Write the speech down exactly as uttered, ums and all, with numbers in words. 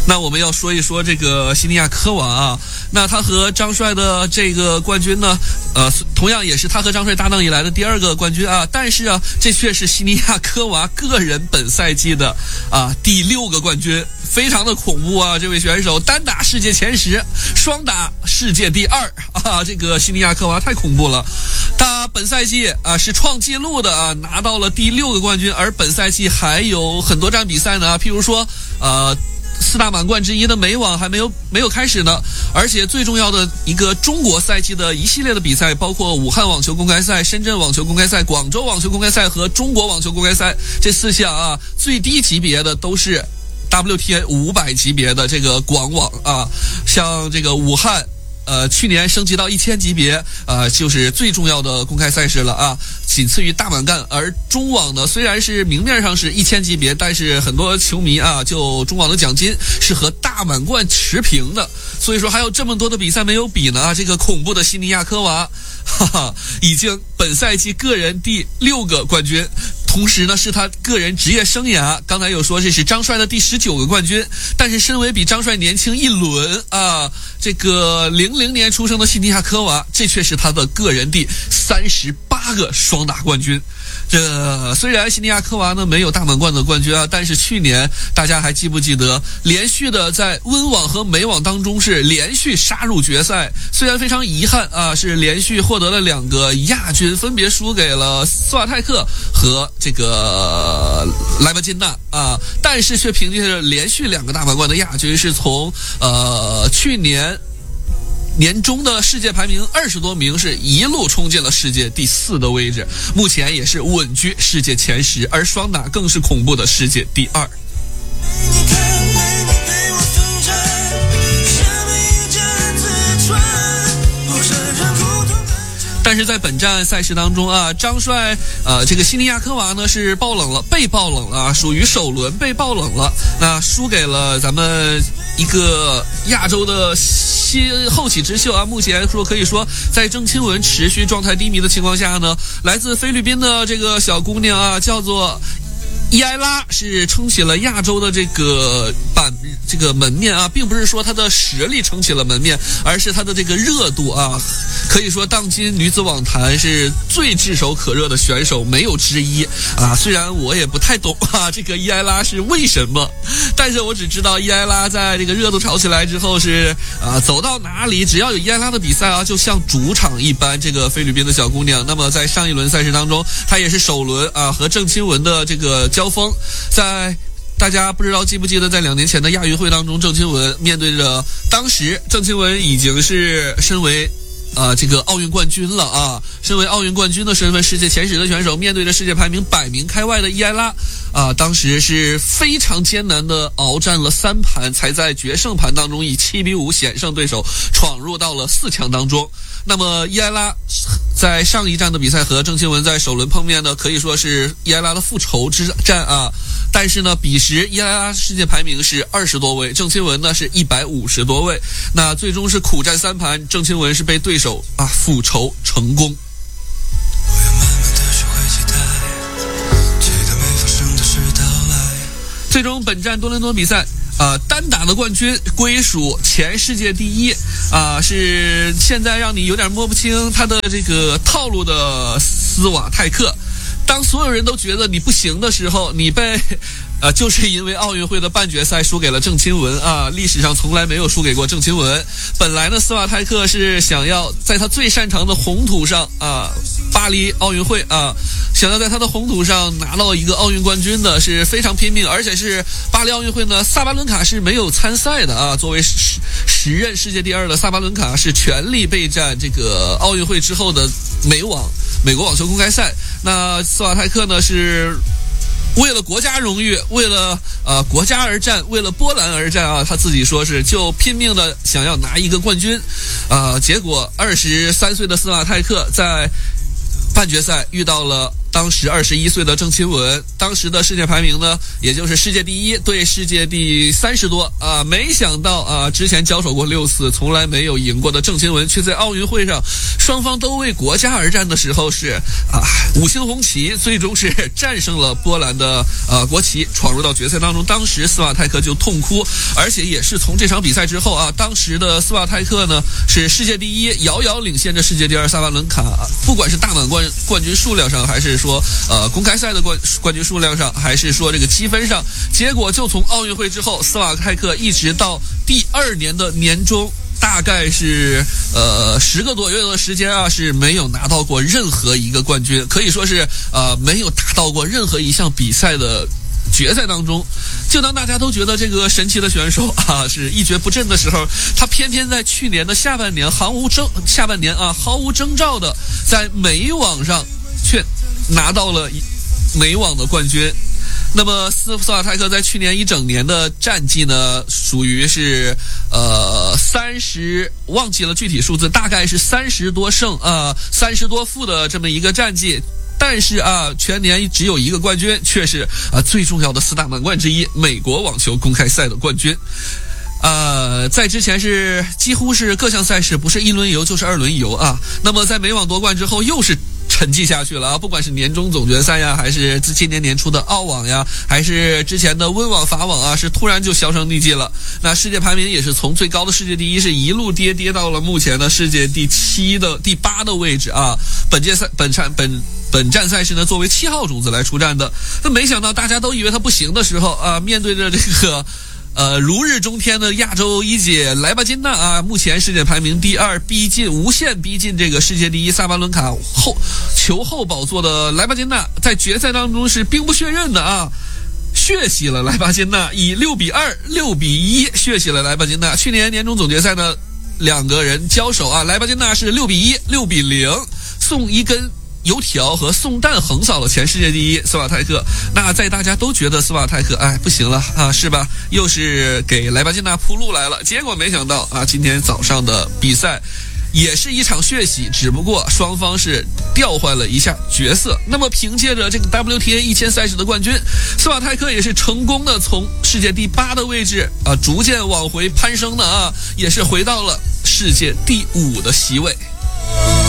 那我们要说一说这个西尼亚科娃啊，那他和张帅的这个冠军呢，呃，同样也是他和张帅搭档以来的第二个冠军啊，但是啊，这却是西尼亚科娃个人本赛季的啊第六个冠军，非常的恐怖啊！这位选手单打世界前十，双打世界第二啊，这个西尼亚科娃太恐怖了。他本赛季啊是创纪录的啊，拿到了第六个冠军，而本赛季还有很多场比赛呢，譬如说呃。四大满贯之一的美网还没有没有开始呢，而且最重要的一个中国赛季的一系列的比赛，包括武汉网球公开赛、深圳网球公开赛、广州网球公开赛和中国网球公开赛这四项啊，最低级别的都是 W T A 五百级别的这个广网啊，像这个武汉。呃，去年升级到一千级别，呃，就是最重要的公开赛事了啊，仅次于大满贯。而中网呢，虽然是明面上是一千级别，但是很多球迷啊，就中网的奖金是和大满贯持平的，所以说还有这么多的比赛没有比呢。这个恐怖的西尼亚科娃，哈哈，已经本赛季个人第六个冠军。同时呢，是他个人职业生涯，刚才有说这是张帅的第十九个冠军，但是身为比张帅年轻一轮啊，这个零零年出生的西尼亚科娃，这却是他的个人第三十八个双打冠军。这虽然西尼亚科娃呢没有大满贯的冠军啊，但是去年大家还记不记得，连续的在温网和美网当中是连续杀入决赛，虽然非常遗憾啊，是连续获得了两个亚军，分别输给了斯瓦泰克和这个莱巴金娜啊，但是却凭借着连续两个大满贯的亚军，是从呃去年年中的世界排名二十多名，是一路冲进了世界第四的位置，目前也是稳居世界前十，而双打更是恐怖的世界第二。但是在本站赛事当中啊，张帅呃这个西尼亚科娃呢是爆冷了，被爆冷了，属于首轮被爆冷了，那输给了咱们一个亚洲的新后起之秀啊。目前说可以说在郑钦文持续状态低迷的情况下呢，来自菲律宾的这个小姑娘啊，叫做伊埃拉，是撑起了亚洲的这个版这个门面啊，并不是说她的实力撑起了门面，而是她的这个热度啊，可以说当今女子网坛是最炙手可热的选手没有之一啊。虽然我也不太懂啊，这个伊埃拉是为什么，但是我只知道伊埃拉在这个热度炒起来之后是啊，走到哪里只要有伊埃拉的比赛啊，就像主场一般。这个菲律宾的小姑娘，那么在上一轮赛事当中，她也是首轮啊和郑钦文的这个交锋，在大家不知道记不记得，在两年前的亚运会当中，郑钦文面对着当时郑钦文已经是身为呃这个奥运冠军了啊，身为奥运冠军的身份，世界前十的选手，面对着世界排名百名开外的伊埃拉啊，当时是非常艰难的鏖战了三盘，才在决胜盘当中以七比五险胜对手，闯入到了四强当中。那么伊埃拉在上一站的比赛和郑钦文在首轮碰面呢，可以说是伊埃拉的复仇之战啊。但是呢，彼时伊埃拉世界排名是二十多位，郑钦文呢是一百五十多位。那最终是苦战三盘，郑钦文是被对手啊复仇成功。最终本站多伦多比赛。呃，单打的冠军归属前世界第一啊、呃，是现在让你有点摸不清他的这个套路的斯瓦泰克。当所有人都觉得你不行的时候，你被呃，就是因为奥运会的半决赛输给了郑钦文啊，历史上从来没有输给过郑钦文。本来呢，斯瓦泰克是想要在他最擅长的红土上啊，巴黎奥运会啊，想要在他的红土上拿到一个奥运冠军的，是非常拼命，而且是巴黎奥运会呢，萨巴伦卡是没有参赛的啊。作为时时任世界第二的萨巴伦卡是全力备战这个奥运会之后的美网美国网球公开赛。那斯瓦泰克呢是为了国家荣誉，为了呃国家而战，为了波兰而战啊！他自己说是就拼命的想要拿一个冠军，啊、呃，结果二十三岁的斯瓦泰克在半决赛遇到了当时二十一岁的郑钦文，当时的世界排名呢，也就是世界第一对世界第三十多啊。没想到啊，之前交手过六次，从来没有赢过的郑钦文，却在奥运会上，双方都为国家而战的时候是啊五星红旗，最终是战胜了波兰的呃国旗，闯入到决赛当中。当时斯瓦泰克就痛哭，而且也是从这场比赛之后啊，当时的斯瓦泰克呢是世界第一，遥遥领先着世界第二萨巴伦卡，不管是大满贯冠军数量上，还是说呃公开赛的冠冠军数量上，还是说这个积分上，结果就从奥运会之后，斯瓦泰克一直到第二年的年中，大概是呃十个多月的时间啊，是没有拿到过任何一个冠军，可以说是呃没有达到过任何一项比赛的决赛当中。就当大家都觉得这个神奇的选手啊是一蹶不振的时候，他偏偏在去年的下半年毫无征下半年啊毫无征兆的在美网上却拿到了美网的冠军。那么斯斯瓦泰克在去年一整年的战绩呢，属于是呃三十，忘记了具体数字，大概是三十多胜啊三十多负的这么一个战绩。但是啊，全年只有一个冠军，却是啊最重要的四大满贯之一——美国网球公开赛的冠军。呃，在之前是几乎是各项赛事不是一轮游就是二轮游啊。那么在美网夺冠之后，又是沉寂下去了啊！不管是年终总决赛呀，还是自今年年初的澳网呀，还是之前的温网、法网啊，是突然就销声匿迹了。那世界排名也是从最高的世界第一，是一路跌跌到了目前的世界第七的第八的位置啊。本届赛本场本。本站赛事呢，作为七号种子来出战的，那没想到大家都以为他不行的时候啊，面对着这个呃如日中天的亚洲一姐莱巴金娜啊，目前世界排名第二，逼近无限逼近这个世界第一萨巴伦卡后球后宝座的莱巴金娜，在决赛当中是兵不血刃的啊，血洗了莱巴金娜，以六比二、六比一血洗了莱巴金娜。去年年终总决赛呢，两个人交手啊，莱巴金娜是六比一、六比零，送一根油条和送蛋横扫了前世界第一斯瓦泰克。那在大家都觉得斯瓦泰克哎不行了啊，是吧？又是给莱巴金娜铺路来了。结果没想到啊，今天早上的比赛也是一场血洗，只不过双方是调换了一下角色。那么凭借着这个 W T A 一千赛事的冠军，斯瓦泰克也是成功的从世界第八的位置啊逐渐往回攀升的啊，也是回到了世界第五的席位。